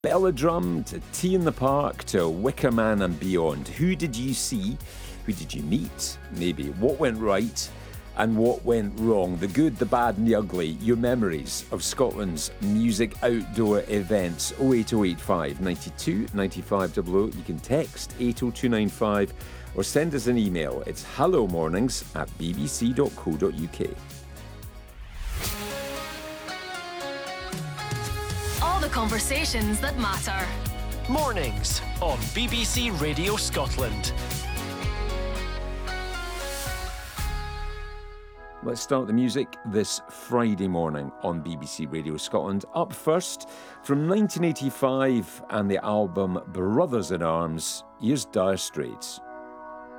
Belladrum to Tea in the Park to Wicker Man and beyond. Who did you see? Who did you meet? Maybe. What went right and what went wrong? The good, the bad and the ugly. Your memories of Scotland's music outdoor events. 08085 92 95 00. You can text 80295 or send us an email. It's hellomornings@bbc.co.uk. All the conversations that matter. Mornings on BBC Radio Scotland. Let's start the music this Friday morning on BBC Radio Scotland. Up first, from 1985 and the album Brothers in Arms, here's Dire Straits.